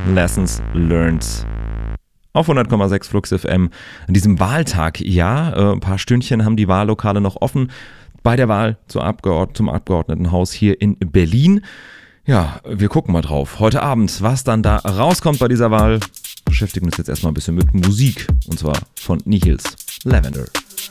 Lessons Learned. Auf 100,6 Flux FM. An diesem Wahltag, ein paar Stündchen haben die Wahllokale noch offen bei der Wahl zum Abgeordnetenhaus hier in Berlin. Ja, wir gucken mal drauf. Heute Abend, was dann da rauskommt bei dieser Wahl, beschäftigen uns jetzt erstmal ein bisschen mit Musik. Und zwar von Nihils Lavender.